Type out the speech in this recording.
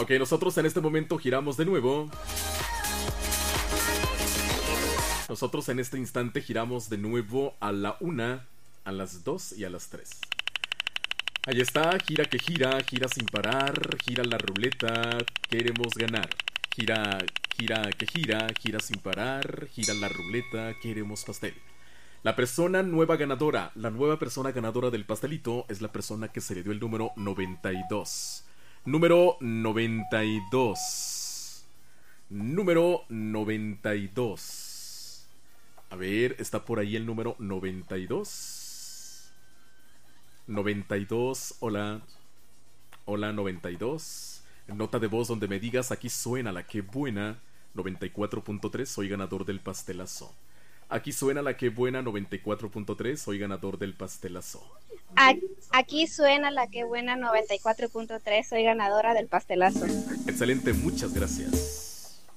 Ok, nosotros en este momento giramos de nuevo. Nosotros en este instante giramos de nuevo a la 1, a las 2 y a las 3. Ahí está, gira que gira, gira sin parar, gira la ruleta, queremos ganar. Gira, gira que gira, gira sin parar, gira la ruleta, queremos pastel. La persona nueva ganadora, la nueva persona ganadora del pastelito es la persona que se le dio el número 92. Número 92. Número 92. A ver, ¿está por ahí el número 92? 92, hola. Hola 92. Nota de voz donde me digas, aquí suena la que buena 94.3, soy ganador del pastelazo. Aquí suena la que buena 94.3, soy ganador del pastelazo. Aquí suena la que buena 94.3, soy ganadora del pastelazo. Excelente, muchas gracias.